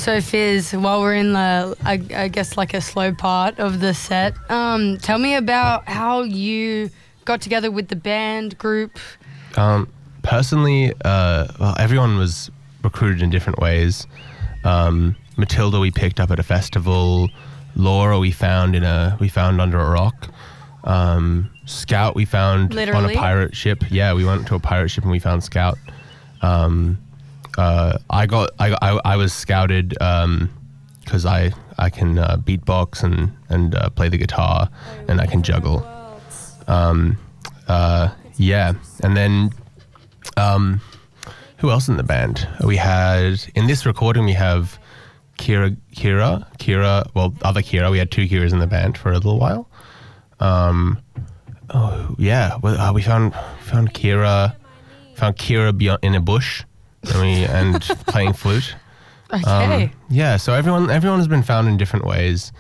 So Fizz, while we're in the, I guess like a slow part of the set, tell me about how you got together with the band group. Personally, well, everyone was recruited in different ways. Matilda we picked up at a festival. Laura we found under a rock. Scout we found Literally? on a pirate ship. Yeah, we went to a pirate ship and we found Scout. I was scouted because I can beatbox and play the guitar and I can juggle. Yeah, and then who else in the band? We had in this recording we have Kira. Well, other Kira. We had two Kiras in the band for a little while. Oh yeah, we found Kira. Found Kira in a bush, and playing flute. Okay. Yeah, so everyone has been found in different ways.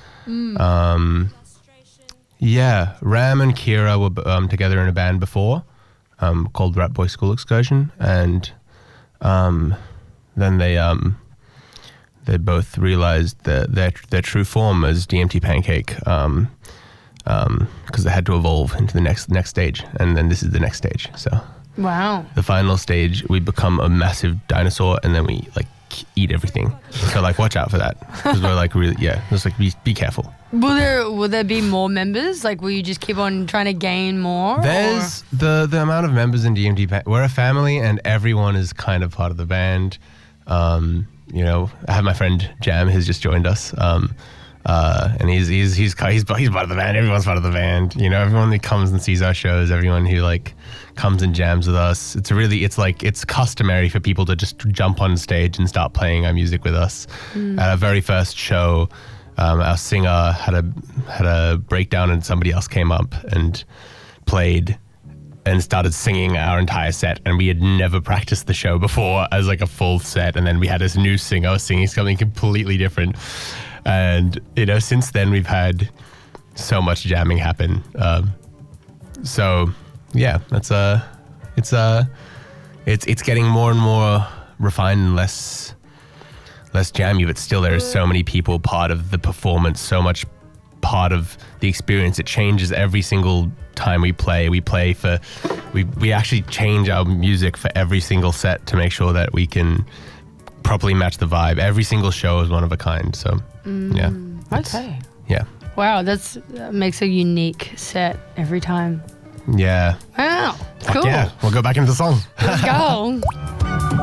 Yeah, Ram and Kira were together in a band before, called Rat Boy School Excursion, and then they both realized their true form as DMT Pancake, because they had to evolve into the next stage, and then this is the next stage. So. Wow. The final stage, we become a massive dinosaur and then we like eat everything. So like watch out for that. Because we're like really, yeah, just like be careful. Will there be more members? Like will you just keep on trying to gain more? There's the amount of members in DMT, we're a family and everyone is kind of part of the band. You know, I have my friend Jam who's just joined us. And he's part of the band. Everyone's part of the band. You know, everyone who comes and sees our shows, everyone who like comes and jams with us. It's customary for people to just jump on stage and start playing our music with us. At our very first show, our singer had a breakdown and somebody else came up and played and started singing our entire set, and we had never practiced the show before as like a full set, and then we had this new singer singing something completely different. And you know, since then we've had so much jamming happen. So yeah, it's getting more and more refined and less jammy, but still there are so many people part of the performance, so much part of the experience. It changes every single time we play. We actually change our music for every single set to make sure that we can properly match the vibe. Every single show is one of a kind. So yeah. Okay. Yeah. Wow, that makes a unique set every time. Yeah. Wow. Cool. Yeah. We'll go back into the song. Let's go.